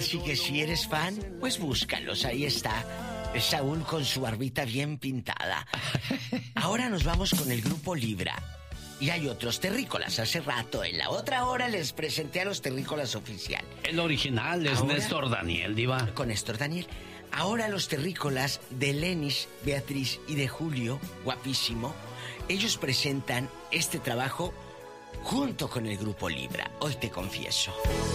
Así que si eres fan, pues búscalos, ahí está. Saúl con su barbita bien pintada. Ahora nos vamos con el grupo Libra. Y hay otros terrícolas. Hace rato, en la otra hora, les presenté a los terrícolas oficial. El original es ahora, Néstor Daniel, diva. Con Néstor Daniel. Ahora los terrícolas de Lenis, Beatriz y de Julio, guapísimo, ellos presentan este trabajo junto con el grupo Libra. Hoy te confieso.